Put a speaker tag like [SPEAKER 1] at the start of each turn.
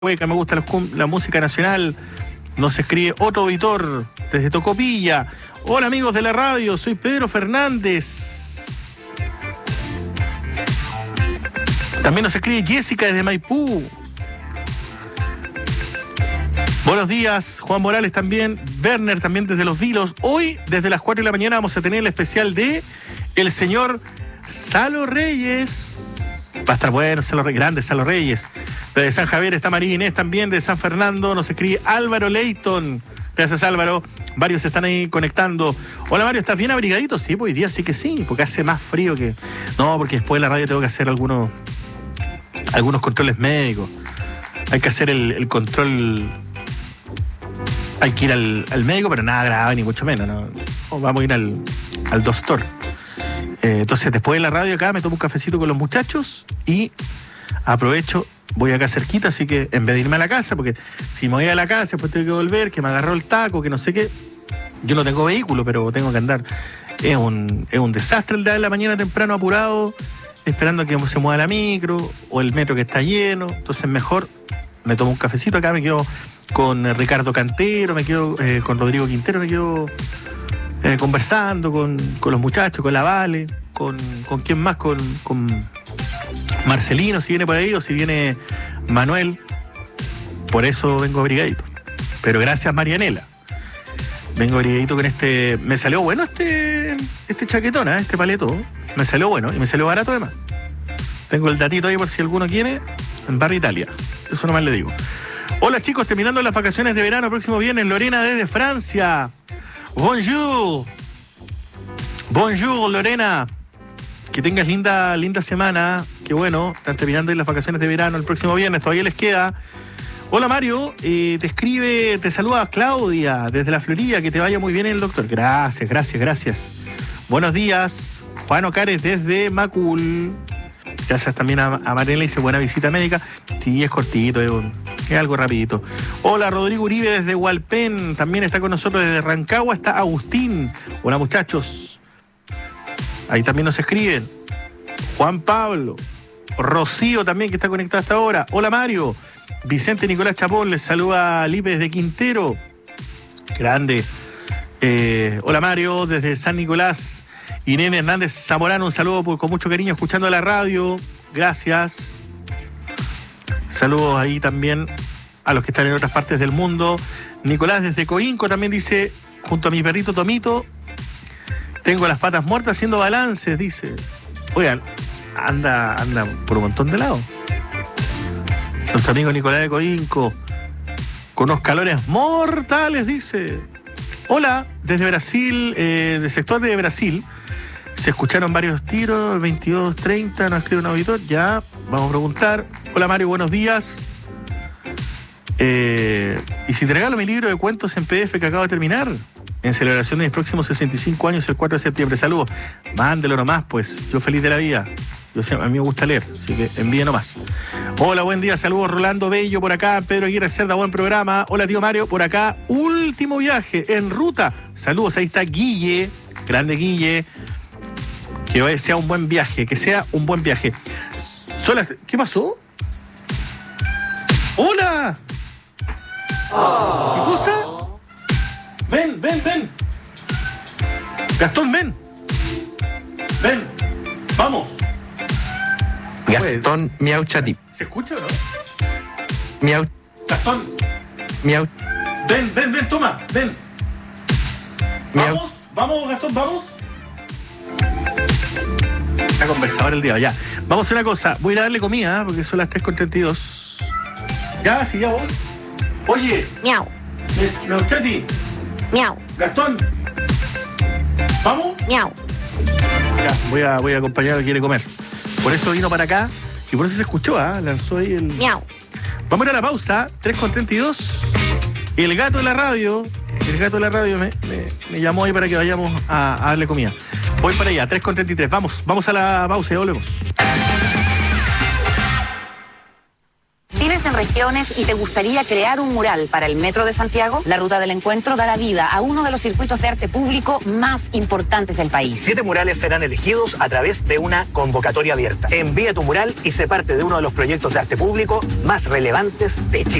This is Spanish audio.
[SPEAKER 1] hueca, me gusta la música nacional. Nos escribe Otto Vitor desde Tocopilla. Hola amigos de la radio, soy Pedro Fernández. También nos escribe Jessica desde Maipú. Buenos días, Juan Morales también, Werner también desde Los Vilos. Hoy, desde las 4 de la mañana, vamos a tener el especial de el señor Salo Reyes. Va a estar bueno, grande Salo Reyes. De San Javier está María Inés también, de San Fernando nos escribe Álvaro Leighton. Gracias Álvaro, varios se están ahí conectando. Hola Mario, ¿estás bien abrigadito? Sí, pues hoy día sí que sí, porque hace más frío que... No, porque después de la radio tengo que hacer algunos controles médicos. Hay que hacer el control... Hay que ir al médico, pero nada grave, ni mucho menos, ¿no? Vamos a ir al doctor. Entonces, después de la radio acá, me tomo un cafecito con los muchachos y aprovecho, voy acá cerquita, así que en vez de irme a la casa, porque si me voy a la casa, después tengo que volver, que me agarró el taco, que no sé qué. Yo no tengo vehículo, pero tengo que andar. Es un desastre el día de la mañana temprano, apurado, esperando que se mueva la micro o el metro que está lleno. Entonces, mejor me tomo un cafecito acá, me quedo con Ricardo Cantero, me quedo con Rodrigo Quintero, me quedo conversando con los muchachos, con la Vale, con quién más, con Marcelino, si viene por ahí, o si viene Manuel. Por eso vengo abrigadito. Pero gracias Marianela. Vengo abrigadito con este... Me salió bueno este chaquetón, este paleto. Me salió bueno y me salió barato además. Tengo el datito ahí por si alguno quiere, en Barra Italia. Eso nomás le digo. Hola chicos, terminando las vacaciones de verano, próximo viernes, Lorena desde Francia. Bonjour. Bonjour, Lorena. Que tengas linda semana. Qué bueno, están terminando las vacaciones de verano el próximo viernes, todavía les queda. Hola Mario, te saluda Claudia desde la Florida, que te vaya muy bien el doctor. Gracias. Buenos días, Juan Ocares desde Macul. Gracias también a Mariela, dice buena visita médica. Sí, es cortito, es algo rapidito. Hola, Rodrigo Uribe desde Hualpén. También está con nosotros desde Rancagua, está Agustín. Hola, muchachos. Ahí también nos escriben. Juan Pablo. Rocío también, que está conectado hasta ahora. Hola, Mario. Vicente Nicolás Chapón les saluda a Lipe desde Quintero. Grande. Hola, Mario, desde San Nicolás. Irene Hernández Zamorano, un saludo con mucho cariño, escuchando la radio. Gracias. Saludos ahí también a los que están en otras partes del mundo. Nicolás desde Coinco también dice, junto a mi perrito Tomito, tengo las patas muertas haciendo balances, dice. Oigan, anda por un montón de lados. Nuestro amigo Nicolás de Coinco, con unos calores mortales, dice. Hola, desde Brasil, del sector de Brasil. Se escucharon varios tiros, 22:30, nos escribe un auditor. Ya, vamos a preguntar. Hola Mario, buenos días. ¿Y si te regalo mi libro de cuentos en PDF que acabo de terminar? En celebración de mis próximos 65 años, el 4 de septiembre. Saludos. Mándelo nomás, pues. Yo feliz de la vida. A mí me gusta leer, así que envíe nomás. Hola, buen día. Saludos, Rolando Bello por acá. Pedro Aguirre Cerda, buen programa. Hola, tío Mario, por acá. Último viaje en ruta. Saludos, ahí está Guille. Grande Guille. Que sea un buen viaje, ¿Qué pasó? ¡Hola! ¿Qué cosa? Ven. Gastón, ven. Vamos.
[SPEAKER 2] Gastón Miau Chati.
[SPEAKER 1] ¿Se escucha o no?
[SPEAKER 2] Miau.
[SPEAKER 1] Gastón.
[SPEAKER 2] Miau.
[SPEAKER 1] Ven, toma, ven.
[SPEAKER 2] Miau.
[SPEAKER 1] Vamos, Gastón, vamos. Está conversador el día, ya. Vamos a hacer una cosa, voy a ir a darle comida, porque son las 3:32. Ya, sí, ya voy. Oye.
[SPEAKER 3] Miau.
[SPEAKER 1] Miau Chati.
[SPEAKER 3] Miau.
[SPEAKER 1] Gastón. ¿Vamos?
[SPEAKER 3] Miau.
[SPEAKER 1] Ya, voy a acompañar al que quiere comer. Por eso vino para acá y por eso se escuchó, lanzó ahí el...
[SPEAKER 3] Miau.
[SPEAKER 1] Vamos a ir a la pausa, 3:32. El gato de la radio me llamó ahí para que vayamos a darle comida. Voy para allá, 3:33. Vamos a la pausa y volvemos.
[SPEAKER 3] ¿Vives en región? regiones y te gustaría crear un mural para el Metro de Santiago, la Ruta del Encuentro dará vida a uno de los circuitos de arte público más importantes del país.
[SPEAKER 4] 7 murales serán elegidos a través de una convocatoria abierta. Envía tu mural y sé parte de uno de los proyectos de arte público más relevantes de Chile.